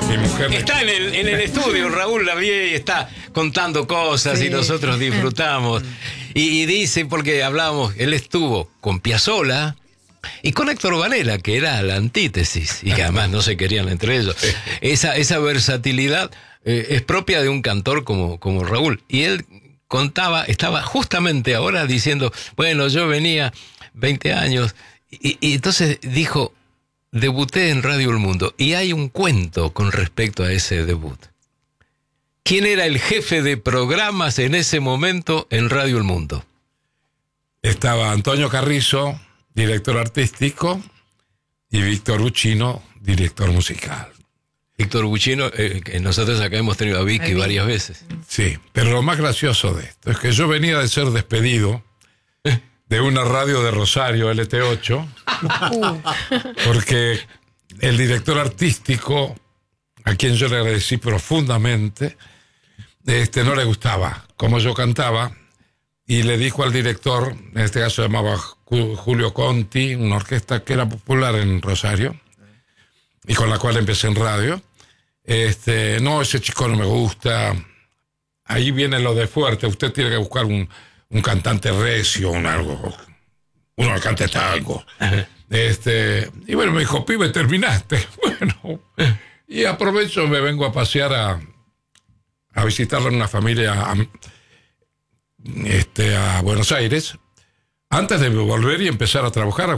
Mi mujer está en el estudio, Raúl Lavie está contando cosas y nosotros disfrutamos. Y dice, porque hablábamos, él estuvo con Piazzolla y con Héctor Varela, que era la antítesis, y que además no se querían entre ellos. Esa versatilidad es propia de un cantor como Raúl. Y él estaba justamente ahora diciendo, bueno, yo venía 20 años, y entonces dijo, debuté en Radio El Mundo. Y hay un cuento con respecto a ese debut. ¿Quién era el jefe de programas en ese momento en Radio El Mundo? Estaba Antonio Carrizo, director artístico, y Víctor Buccino, director musical. Víctor Buccino, nosotros acá hemos tenido a Vicky varias veces. Sí, pero lo más gracioso de esto es que yo venía de ser despedido de una radio de Rosario, LT8, porque el director artístico, a quien yo le agradecí profundamente, no le gustaba cómo yo cantaba, y le dijo al director, en este caso se llamaba Julio Conti, una orquesta que era popular en Rosario, y con la cual empecé en radio, no, ese chico no me gusta, ahí viene lo de fuerte, usted tiene que buscar un cantante recio, uno que cante tango. Y bueno, me dijo, pibe, terminaste. Bueno, y aprovecho, me vengo a pasear a visitarla en una familia a Buenos Aires, antes de volver y empezar a trabajar